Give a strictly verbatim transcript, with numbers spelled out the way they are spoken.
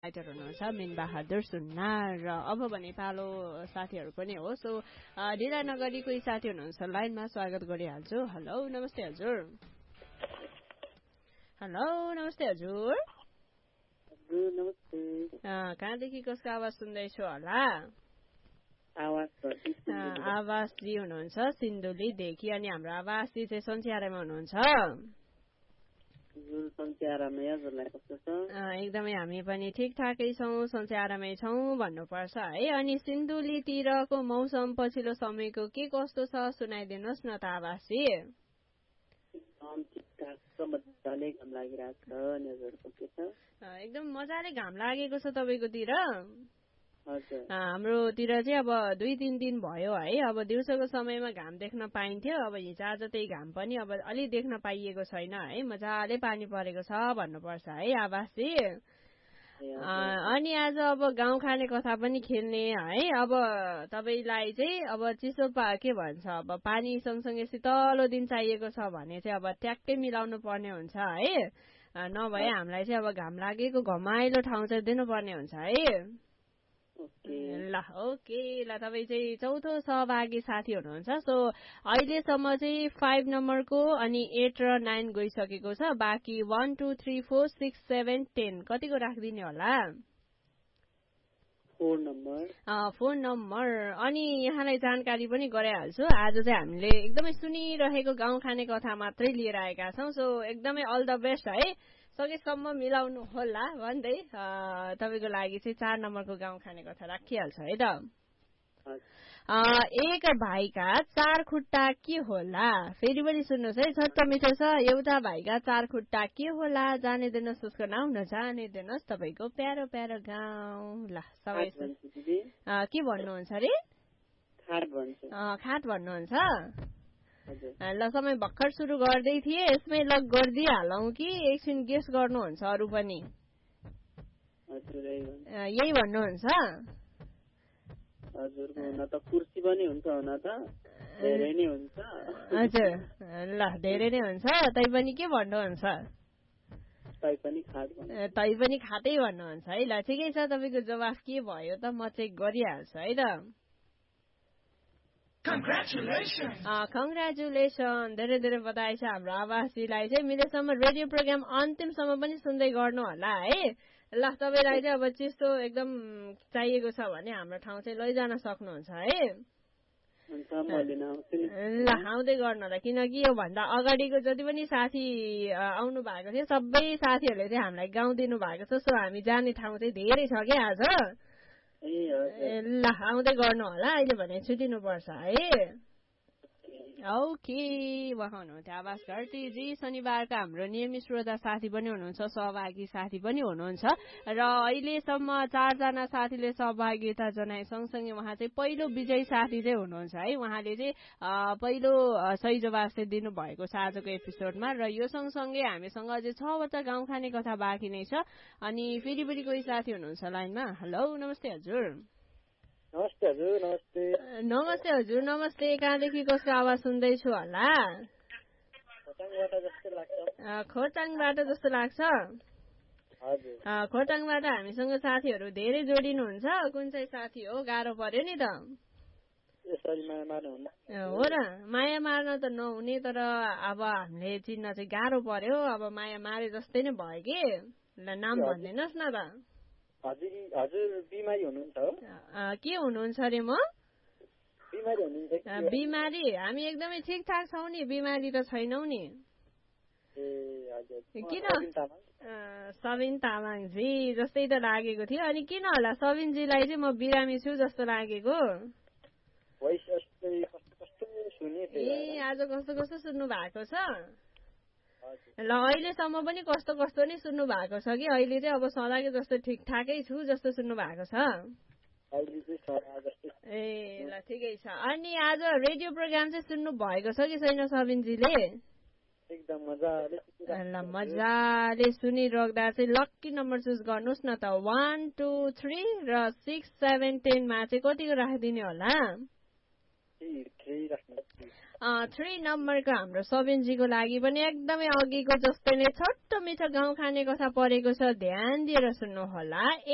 Writer हुनुहुन्छ mean Bahadur सुन्ना र अब भने पालो साथीहरू पनि हो। सो ढिला नगरी कोही साथी हुनुहुन्छ लाइनमा, स्वागत गरिहाल्छु। हेलो नमस्ते हजुर। हेलो नमस्ते हजुर। नमस्ते। कहाँदेखि कसको आवाज सुन्दैछु होला? आवासजी हुनुहुन्छ सिन्धुलीदेखि, अनि हाम्रो आवासजी चाहिँ सन्चियारामा हुनुहुन्छ। एकदमै हामी पनि ठिकठाकै छौँ, सन्चै आरामै छौँ भन्नुपर्छ है। अनि सिन्धुलीतिरको मौसम पछिल्लो समयको के कस्तो छ सुनाइदिनुहोस् न त आवासजी। एकदम मजाले घाम लागेको छ तपाईँकोतिर? हाम्रोतिर चाहिँ अब दुई तिन दिन भयो है, अब दिउँसोको समयमा घाम देख्न पाइन्थ्यो, अब हिजो आज त्यही घाम पनि अब अलि देख्न पाइएको छैन है। मजाले पानी परेको छ भन्नुपर्छ है आवासजी। अनि आज अब गाउँ खाने कथा पनि खेल्ने है। अब तपाईँलाई चाहिँ अब चिसो पा के भन्छ अब पानी सँगसँगै शीतलो दिन चाहिएको छ भने चाहिँ अब ट्याक्कै मिलाउनु पर्ने हुन्छ है। नभए हामीलाई चाहिँ अब घाम लागेको घमाइलो ठाउँ चाहिँ दिनुपर्ने हुन्छ है। ल ओके ल, तपाईँ चाहिँ चौथो सहभागी साथी हुनुहुन्छ। सो अहिलेसम्म चाहिँ फाइभ नम्बरको अनि एट र नाइन गइसकेको छ, बाँकी one two three four six seven ten कतिको राखिदिने होला? Four number. Phone number. अनि यहाँलाई जानकारी पनि गराइहाल्छु, आज चाहिँ हामीले एकदमै सुनिरहेको गाउँ खाने कथा मात्रै लिएर आएका छौँ। सो एकदमै अल द बेस्ट है, सकेसम्म मिलाउनु होला भन्दै तपाईँको लागि चाहिँ चार नम्बरको गाउँ खाने कथा राखिहाल्छ है त। एक भाइका चार खुट्टा के होला? फेरि पनि सुन्नुहोस् है, छोटो मिठो छ। एउटा भाइका चार खुट्टा के होला? जाने दिनुहोस् उसको नाउँ, नजाने दिनुहोस् तपाईँको प्यारो प्यारो गाउँ। ल सबै के भन्नुहुन्छ अरे? खाट भन्नुहुन्छ? ल समय भर्खर सुरु गर्दै थिए, यसमै लक गरिदिइहालौँ कि एकछिन गेस गर्नुहुन्छ अरू पनि? यही भन्नुहुन्छ? कुर्सी पनि हुन्छ हुन त, धेरै नै हुन्छ। हजुर ल धेरै नै हुन्छ, तै पनि के भन्नुहुन्छ? तै पनि खाट तै पनि खाटै भन्नुहुन्छ है। ल ठिकै छ, तपाईँको जवाफ के भयो त म चेक गरिहाल्छु है त। कङ्ग्रेचुलेसन, धेरै धेरै बधाई छ हाम्रो आवासजीलाई चाहिँ। मिलेसम्म रेडियो प्रोग्राम अन्तिमसम्म पनि सुन्दै गर्नु होला है। ल तपाईँलाई चाहिँ अब चिसो एकदम चाहिएको छ भने हाम्रो ठाउँ चाहिँ लैजान सक्नुहुन्छ है। ल आउँदै गर्नु होला, किनकि योभन्दा अगाडिको जति पनि साथी आउनु भएको थियो सबै साथीहरूले चाहिँ हामीलाई गाउँ दिनु भएको छ। सो हामी जाने ठाउँ चाहिँ धेरै छ क्या आज। ल आउँदै गर्नु होला, अहिले भने छुटिनु पर्छ है। ओके, उहाँ हुनुहुन्थ्यो आवास घरतीजी। शनिबारका हाम्रो नियमित श्रोता साथी पनि हुनुहुन्छ, सहभागी साथी पनि हुनुहुन्छ र अहिलेसम्म चारजना साथीले सहभागिता जनाए सँगसँगै उहाँ चाहिँ पहिलो विजयी साथी चाहिँ हुनुहुन्छ है। उहाँले चाहिँ पहिलो सही जवाफ चाहिँ दिनुभएको छ आजको एपिसोडमा र यो सँगसँगै हामीसँग अझै छवटा गाउँ खाने कथा बाँकी नै छ। अनि फेरि पनि कोही साथी हुनुहुन्छ लाइनमा। हेलो नमस्ते हजुर। नमस्ते हजुर। नमस्ते नमस्ते हजुर। नमस्ते, कहाँदेखि कसको आवाज सुन्दैछु होला? खोटाङबाट जस्तो लाग्छ। खोटाङबाट हामीसँग साथीहरू धेरै जोडिनुहुन्छ, कुन चाहिँ साथी हो? गाह्रो पर्यो नि त। हो र, माया मार्न त नहुने, तर अब हामीले चिन्न चाहिँ गाह्रो पर्यो। अब माया मारे जस्तै नै भयो कि। ल नाम भनिदिनुहोस् न त। हजुर बिमारी हुनुहुन्छ हो? के हुनुहुन्छ अरे? म बिमारी हुनुहुन्छ? बिमारी हामी एकदमै ठिकठाक छौँ नि, बिमारी त छैनौ नि। किन? सबिन तामाङजी जस्तै त लागेको थियो। अनि किन होला सबिनजीलाई चाहिँ म बिरामी छु जस्तो लागेको? ए आज कस्तो कस्तो सुन्नु भएको छ? ल अहिलेसम्म पनि कस्तो कस्तो नै सुन्नु भएको छ कि अहिले चाहिँ अब सधैँको जस्तो ठिकठाकै छु जस्तो सुन्नु भएको छ? ए ल ठिकै छ। अनि आज रेडियो प्रोग्राम चाहिँ सुन्नु भएको छ कि छैन सबिनजीले? एकदम मजाले। ल मजाले सुनिराख्दा चाहिँ लक्की नम्बर चुज गर्नुहोस् न त। वान टू थ्री र सिक्स सेभेन टेनमा चाहिँ कतिको राखिदिने होला? थ्री नम्बरको हाम्रो सबिनजीको लागि पनि एकदमै अघिको जस्तै नै छोटो मिठो गाउँ खाने कथा परेको छ, ध्यान दिएर सुन्नु होला।